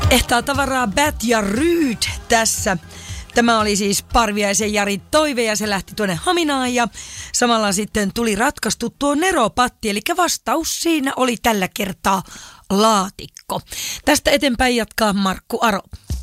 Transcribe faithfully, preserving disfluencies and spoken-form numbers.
Ehtaa tavaraa Bat ja Ryd tässä. Tämä oli siis Parviaisen Jari toive ja se lähti tuonne Haminaan ja samalla sitten tuli ratkaistu tuo neropatti, eli vastaus siinä oli tällä kertaa laatikko. Tästä eteenpäin jatkaa Markku Aro.